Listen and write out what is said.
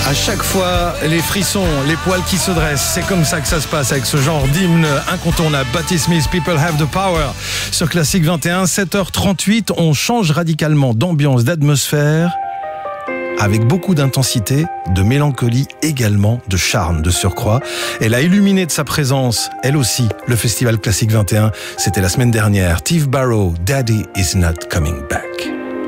À chaque fois, les frissons, les poils qui se dressent. C'est comme ça que ça se passe avec ce genre d'hymne incontournable. Patti Smith, People Have the Power. Sur Classique 21, 7h38, on change radicalement d'ambiance, d'atmosphère, avec beaucoup d'intensité, de mélancolie, également de charme de surcroît. Elle a illuminé de sa présence, elle aussi, le Festival Classique 21. C'était la semaine dernière. Steve Barrow, Daddy is not coming back.